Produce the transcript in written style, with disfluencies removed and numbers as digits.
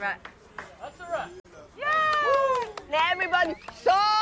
Right. That's a wrap. Yay! Now everybody, so